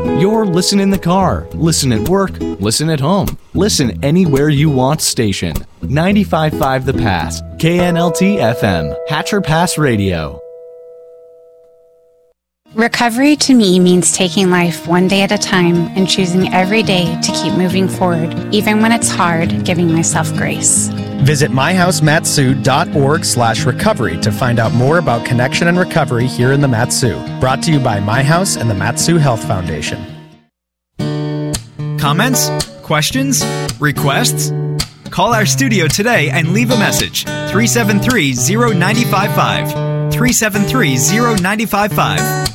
Your Listen in the Car, Listen at Work, Listen at Home, Listen Anywhere You Want station. 95.5 The Pass, KNLT FM, Hatcher Pass Radio. Recovery to me means taking life one day at a time and choosing every day to keep moving forward, even when it's hard, giving myself grace. Visit myhousematsu.org/recovery to find out more about connection and recovery here in the Matsu. Brought to you by My House and the Matsu Health Foundation. Comments? Questions? Requests? Call our studio today and leave a message. 373-0955. 373-0955.